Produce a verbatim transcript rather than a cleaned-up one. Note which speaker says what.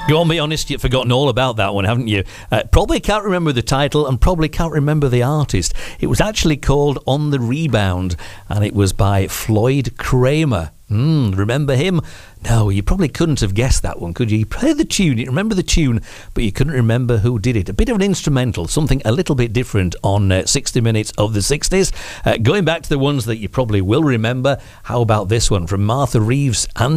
Speaker 1: Go on, be honest, you've forgotten all about that one, haven't you? Uh, probably can't remember the title and probably can't remember the artist. It was actually called On the Rebound, and it was by Floyd Kramer. Mm, remember him? No, you probably couldn't have guessed that one, could you? You heard the tune, you remember the tune, but you couldn't remember who did it. A bit of an instrumental, something a little bit different on uh, sixty minutes of the sixties. Uh, going back to the ones that you probably will remember, how about this one from Martha Reeves and